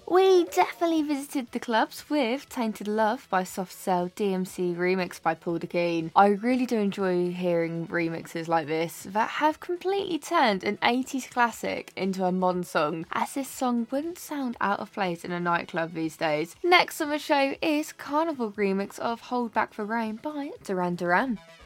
We definitely visited the clubs with Tainted Love by Soft Cell DMC remix by Paul DeKeen. I really do enjoy hearing remixes like this that have completely turned an 80s classic into a modern song, as this song wouldn't sound out of place in a nightclub these days. Next on the show is Carnival remix of Hold Back the Rain by Duran Duran.